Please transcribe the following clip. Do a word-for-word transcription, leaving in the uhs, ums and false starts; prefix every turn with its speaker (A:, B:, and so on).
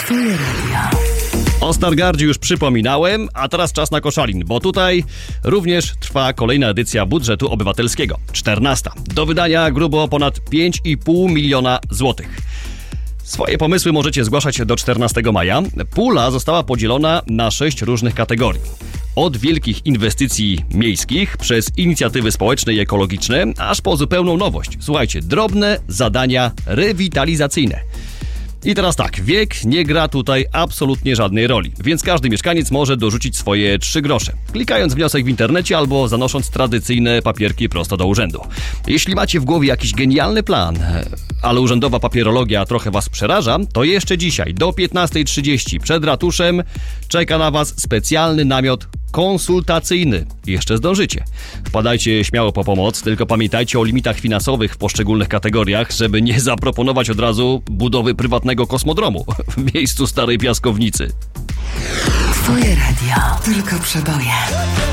A: Twoje radio.
B: O Stargardzie już przypominałem, a teraz czas na Koszalin, bo tutaj również trwa kolejna edycja budżetu obywatelskiego, czternasta. Do wydania grubo ponad pięć i pół miliona złotych. Swoje pomysły możecie zgłaszać do czternastego maja. Pula została podzielona na sześć różnych kategorii. Od wielkich inwestycji miejskich, przez inicjatywy społeczne i ekologiczne, aż po zupełną nowość. Słuchajcie, drobne zadania rewitalizacyjne. I teraz tak, wiek nie gra tutaj absolutnie żadnej roli, więc każdy mieszkaniec może dorzucić swoje trzy grosze, klikając wniosek w internecie albo zanosząc tradycyjne papierki prosto do urzędu. Jeśli macie w głowie jakiś genialny plan, ale urzędowa papierologia trochę was przeraża, to jeszcze dzisiaj do piętnastej trzydzieści przed ratuszem czeka na was specjalny namiot konsultacyjny. Jeszcze zdążycie. Wpadajcie śmiało po pomoc, tylko pamiętajcie o limitach finansowych w poszczególnych kategoriach, żeby nie zaproponować od razu budowy prywatnego kosmodromu w miejscu starej piaskownicy.
A: Twoje radio. Tylko przeboje.